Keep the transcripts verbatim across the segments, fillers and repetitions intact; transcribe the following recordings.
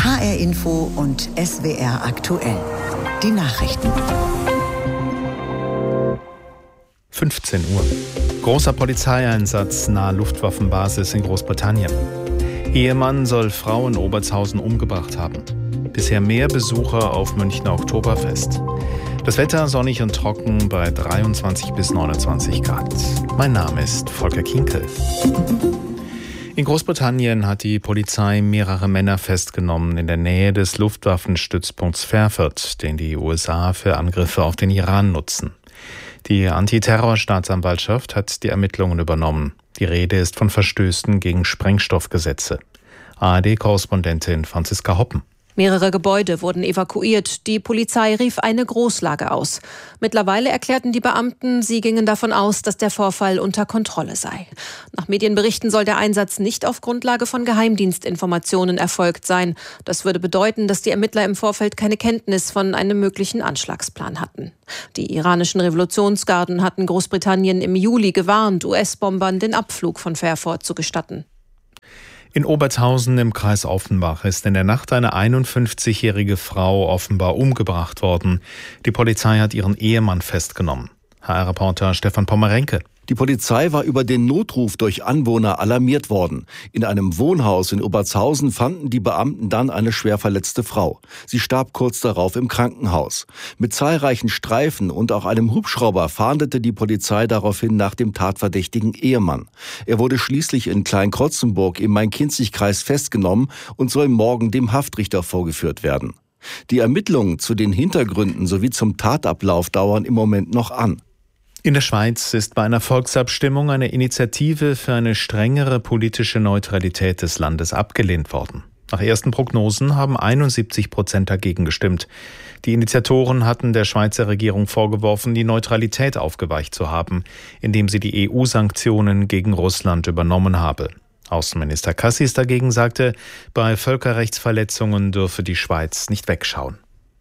H R Info und S W R aktuell. Die Nachrichten. fünfzehn Uhr. Großer Polizeieinsatz nahe Luftwaffenbasis in Großbritannien. Ehemann soll Frau in Obertshausen umgebracht haben. Bisher mehr Besucher auf Münchner Oktoberfest. Das Wetter sonnig und trocken bei dreiundzwanzig bis neunundzwanzig Grad. Mein Name ist Volker Kinkel. In Großbritannien hat die Polizei mehrere Männer festgenommen in der Nähe des Luftwaffenstützpunkts Fairford, den die U S A für Angriffe auf den Iran nutzen. Die Antiterrorstaatsanwaltschaft hat die Ermittlungen übernommen. Die Rede ist von Verstößen gegen Sprengstoffgesetze. A R D-Korrespondentin Franziska Hoppen. Mehrere Gebäude wurden evakuiert. Die Polizei rief eine Großlage aus. Mittlerweile erklärten die Beamten, sie gingen davon aus, dass der Vorfall unter Kontrolle sei. Nach Medienberichten soll der Einsatz nicht auf Grundlage von Geheimdienstinformationen erfolgt sein. Das würde bedeuten, dass die Ermittler im Vorfeld keine Kenntnis von einem möglichen Anschlagsplan hatten. Die iranischen Revolutionsgarden hatten Großbritannien im Juli gewarnt, U S-Bombern den Abflug von Fairford zu gestatten. In Obertshausen im Kreis Offenbach ist in der Nacht eine einundfünfzigjährige Frau offenbar umgebracht worden. Die Polizei hat ihren Ehemann festgenommen. H R-Reporter Stefan Pommerenke. Die Polizei war über den Notruf durch Anwohner alarmiert worden. In einem Wohnhaus in Obertshausen fanden die Beamten dann eine schwer verletzte Frau. Sie starb kurz darauf im Krankenhaus. Mit zahlreichen Streifen und auch einem Hubschrauber fahndete die Polizei daraufhin nach dem tatverdächtigen Ehemann. Er wurde schließlich in Kleinkrotzenburg im Main-Kinzig-Kreis festgenommen und soll morgen dem Haftrichter vorgeführt werden. Die Ermittlungen zu den Hintergründen sowie zum Tatablauf dauern im Moment noch an. In der Schweiz ist bei einer Volksabstimmung eine Initiative für eine strengere politische Neutralität des Landes abgelehnt worden. Nach ersten Prognosen haben einundsiebzig Prozent dagegen gestimmt. Die Initiatoren hatten der Schweizer Regierung vorgeworfen, die Neutralität aufgeweicht zu haben, indem sie die E U-Sanktionen gegen Russland übernommen habe. Außenminister Cassis dagegen sagte, bei Völkerrechtsverletzungen dürfe die Schweiz nicht wegschauen.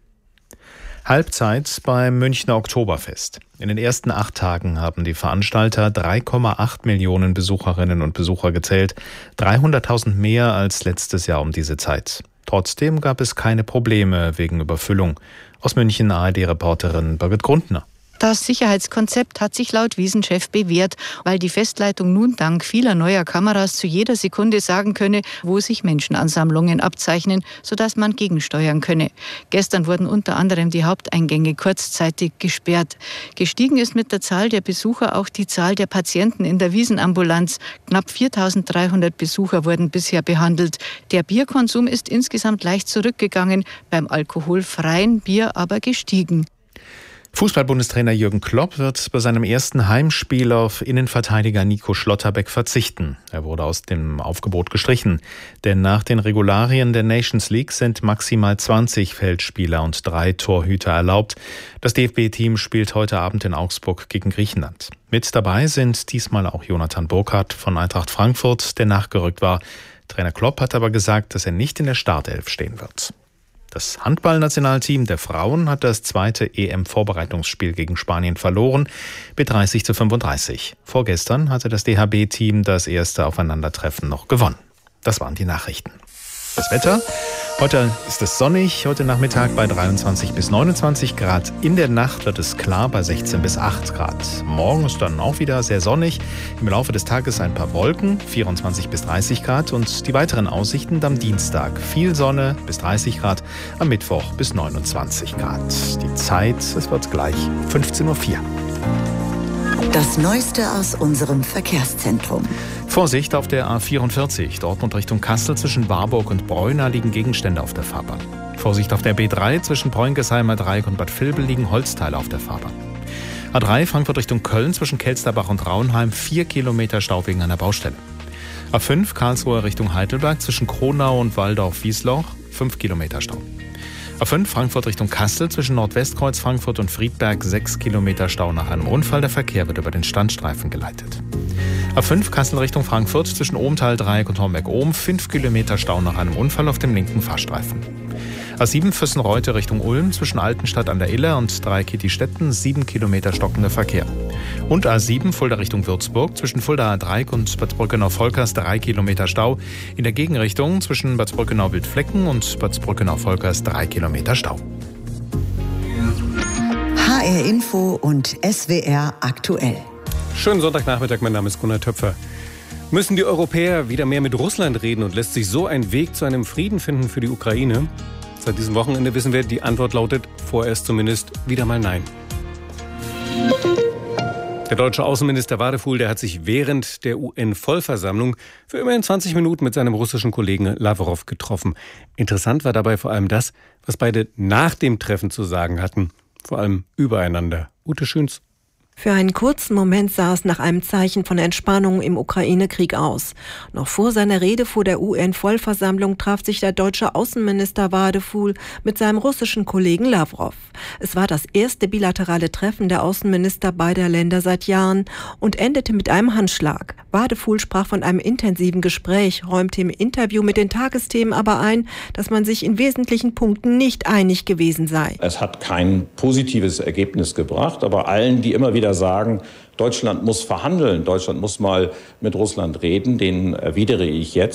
Halbzeit beim Münchner Oktoberfest. In den ersten acht Tagen haben die Veranstalter drei Komma acht Millionen Besucherinnen und Besucher gezählt, dreihunderttausend mehr als letztes Jahr um diese Zeit. Trotzdem gab es keine Probleme wegen Überfüllung. Aus München A R D-Reporterin Birgit Grundner. Das Sicherheitskonzept hat sich laut Wiesenchef bewährt, weil die Festleitung nun dank vieler neuer Kameras zu jeder Sekunde sagen könne, wo sich Menschenansammlungen abzeichnen, sodass man gegensteuern könne. Gestern wurden unter anderem die Haupteingänge kurzzeitig gesperrt. Gestiegen ist mit der Zahl der Besucher auch die Zahl der Patienten in der Wiesenambulanz. Knapp viertausenddreihundert Besucher wurden bisher behandelt. Der Bierkonsum ist insgesamt leicht zurückgegangen, beim alkoholfreien Bier aber gestiegen. Fußball-Bundestrainer Jürgen Klopp wird bei seinem ersten Heimspiel auf Innenverteidiger Nico Schlotterbeck verzichten. Er wurde aus dem Aufgebot gestrichen, denn nach den Regularien der Nations League sind maximal zwanzig Feldspieler und drei Torhüter erlaubt. Das D F B-Team spielt heute Abend in Augsburg gegen Griechenland. Mit dabei sind diesmal auch Jonathan Burkhardt von Eintracht Frankfurt, der nachgerückt war. Trainer Klopp hat aber gesagt, dass er nicht in der Startelf stehen wird. Das Handballnationalteam der Frauen hat das zweite E M-Vorbereitungsspiel gegen Spanien verloren, mit dreißig zu fünfunddreißig. Vorgestern hatte das D H B-Team das erste Aufeinandertreffen noch gewonnen. Das waren die Nachrichten. Das Wetter. Heute ist es sonnig, heute Nachmittag bei dreiundzwanzig bis neunundzwanzig Grad. In der Nacht wird es klar bei sechzehn bis acht Grad. Morgen ist dann auch wieder sehr sonnig. Im Laufe des Tages ein paar Wolken, vierundzwanzig bis dreißig Grad. Und die weiteren Aussichten am Dienstag. Viel Sonne bis dreißig Grad, am Mittwoch bis neunundzwanzig Grad. Die Zeit, es wird gleich fünfzehn Uhr vier. Das Neueste aus unserem Verkehrszentrum. Vorsicht auf der A vierundvierzig, Dortmund Richtung Kassel zwischen Warburg und Breuna liegen Gegenstände auf der Fahrbahn. Vorsicht auf der B drei zwischen Preungersheimer Dreieck und Bad Vilbel liegen Holzteile auf der Fahrbahn. A drei Frankfurt Richtung Köln zwischen Kelsterbach und Raunheim vier Kilometer Stau wegen einer Baustelle. A fünf Karlsruhe Richtung Heidelberg zwischen Kronau und Waldorf-Wiesloch fünf Kilometer Stau. A fünf Frankfurt Richtung Kassel zwischen Nordwestkreuz Frankfurt und Friedberg sechs Kilometer Stau nach einem Unfall. Der Verkehr wird über den Standstreifen geleitet. A fünf Kassel Richtung Frankfurt zwischen Ohmtal Dreieck und Homberg-Ohm fünf Kilometer Stau nach einem Unfall auf dem linken Fahrstreifen. A sieben Füssen-Reute Richtung Ulm zwischen Altenstadt an der Iller und Dreieckig-Stetten sieben Kilometer stockender Verkehr. Und A sieben Fulda Richtung Würzburg zwischen Fuldaer Dreieck und Bad Brückenau-Volkers drei Kilometer Stau. In der Gegenrichtung zwischen Bad Brückenau-Wildflecken und Bad Brückenau-Volkers drei Kilometer Stau. H R Info und S W R aktuell. Schönen Sonntagnachmittag, mein Name ist Gunnar Töpfer. Müssen die Europäer wieder mehr mit Russland reden und lässt sich so ein Weg zu einem Frieden finden für die Ukraine? Seit diesem Wochenende wissen wir, die Antwort lautet vorerst zumindest wieder mal nein. Der deutsche Außenminister Wadefuhl, der hat sich während der U N-Vollversammlung für immerhin zwanzig Minuten mit seinem russischen Kollegen Lavrov getroffen. Interessant war dabei vor allem das, was beide nach dem Treffen zu sagen hatten. Vor allem übereinander. Ute Schöns. Für einen kurzen Moment sah es nach einem Zeichen von Entspannung im Ukraine-Krieg aus. Noch vor seiner Rede vor der U N-Vollversammlung traf sich der deutsche Außenminister Wadefuhl mit seinem russischen Kollegen Lavrov. Es war das erste bilaterale Treffen der Außenminister beider Länder seit Jahren und endete mit einem Handschlag. Wadefuhl sprach von einem intensiven Gespräch, räumte im Interview mit den Tagesthemen aber ein, dass man sich in wesentlichen Punkten nicht einig gewesen sei. Es hat kein positives Ergebnis gebracht, aber allen, die immer wieder sagen, Deutschland muss verhandeln, Deutschland muss mal mit Russland reden, denen erwidere ich jetzt,